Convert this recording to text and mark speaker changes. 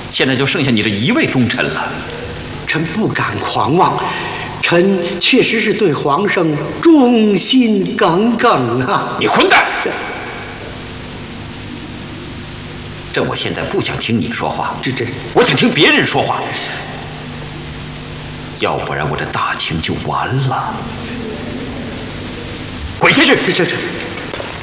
Speaker 1: 现在就剩下你这一位忠臣了。
Speaker 2: 臣不敢狂妄，臣确实是对皇上忠心耿耿啊！
Speaker 1: 你混蛋！这我现在不想听你说话，我想听别人说话，要不然我这大清就完了。滚下去！
Speaker 2: 这。